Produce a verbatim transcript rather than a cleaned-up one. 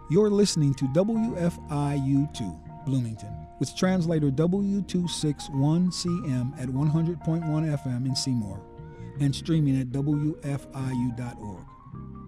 You're listening to W F I U two, Bloomington, with translator W two sixty-one C M at one hundred point one F M in Seymour, and streaming at W F I U dot org.